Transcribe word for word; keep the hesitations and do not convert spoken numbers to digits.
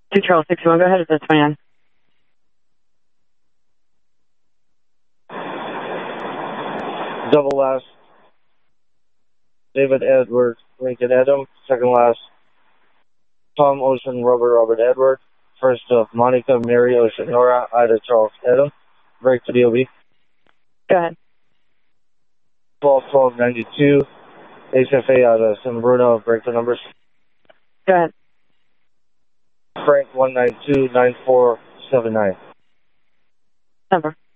two Charles sixty-one, go ahead, it's twenty-nine. Double last, David Edward Lincoln Adam. Second last, Tom Ocean Robert Robert Edward. First of Monica Mary Ocean Nora Ida Charles Adam. Break to D O B. Go ahead. twelve twelve ninety-two. H F A out of San Bruno. Break the numbers. Go ahead. Frank one nine two nine four seven nine. Number.